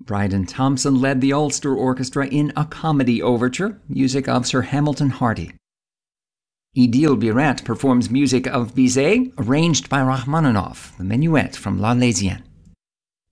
Bryden Thompson led the Ulster Orchestra in A Comedy Overture, music of Sir Hamilton Hardy. Idil Biret performs music of Bizet, arranged by Rachmaninoff, the Minuet from La Laisienne.